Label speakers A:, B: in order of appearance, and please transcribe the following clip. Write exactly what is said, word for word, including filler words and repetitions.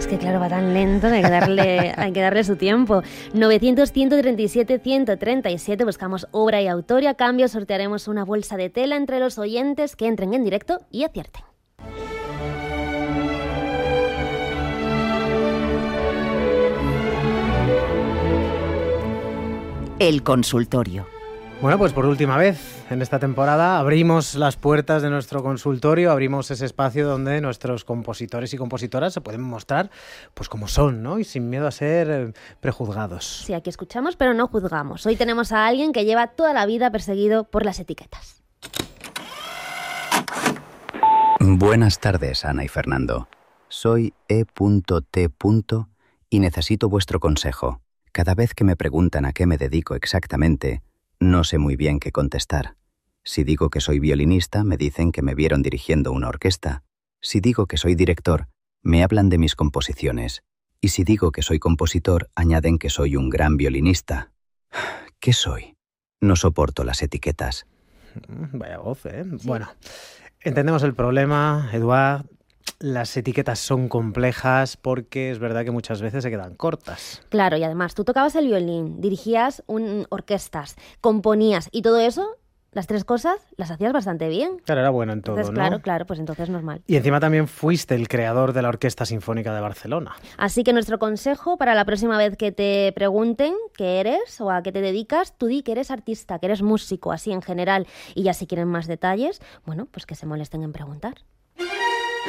A: Es que claro, va tan lento, hay que darle, hay que darle su tiempo. novecientos, ciento treinta y siete, ciento treinta y siete, buscamos obra y autor y a cambio sortearemos una bolsa de tela entre los oyentes que entren en directo y acierten.
B: El consultorio.
C: Bueno, pues por última vez en esta temporada abrimos las puertas de nuestro consultorio, abrimos ese espacio donde nuestros compositores y compositoras se pueden mostrar pues como son, ¿no? Y sin miedo a ser prejuzgados.
A: Sí, aquí escuchamos pero no juzgamos. Hoy tenemos a alguien que lleva toda la vida perseguido por las etiquetas.
D: Buenas tardes, Ana y Fernando. Soy E T y necesito vuestro consejo. Cada vez que me preguntan a qué me dedico exactamente, no sé muy bien qué contestar. Si digo que soy violinista, me dicen que me vieron dirigiendo una orquesta. Si digo que soy director, me hablan de mis composiciones. Y si digo que soy compositor, añaden que soy un gran violinista. ¿Qué soy? No soporto las etiquetas.
C: Vaya voz, ¿eh?
A: Sí.
C: Bueno, entendemos el problema, Eduard. Las etiquetas son complejas porque es verdad que muchas veces se quedan cortas.
A: Claro, y además tú tocabas el violín, dirigías un, orquestas, componías y todo eso, las tres cosas, las hacías bastante bien.
C: Claro, era bueno en todo,
A: Entonces,
C: ¿no?
A: claro, claro, pues entonces normal.
C: Y encima también fuiste el creador de la Orquesta Sinfónica de Barcelona.
A: Así que nuestro consejo para la próxima vez que te pregunten qué eres o a qué te dedicas, tú di que eres artista, que eres músico, así en general. Y ya si quieren más detalles, bueno, pues que se molesten en preguntar.